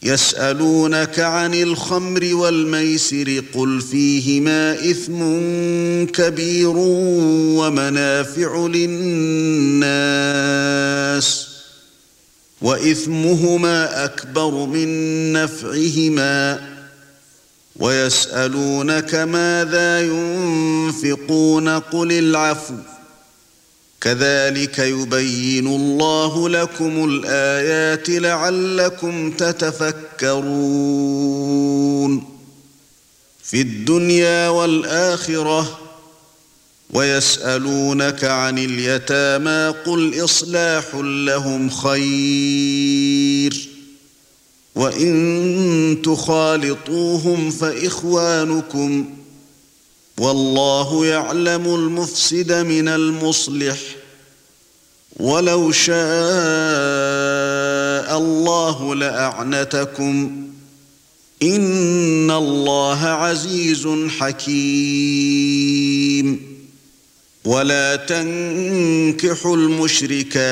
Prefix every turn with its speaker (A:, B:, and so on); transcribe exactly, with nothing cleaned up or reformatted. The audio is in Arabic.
A: يسألونك عن الخمر والميسر قل فيهما إثم كبير ومنافع للناس وإثمهما أكبر من نفعهما ويسألونك ماذا ينفقون قل العفو كذلك يبين الله لكم الآيات لعلكم تتفكرون في الدنيا والآخرة ويسألونك عن اليتامى قل إصلاح لهم خير وإن تخالطوهم فإخوانكم والله يعلم المفسد من المصلح ولو شاء الله لأعنتكم إن الله عزيز حكيم ولا تنكحوا المشركات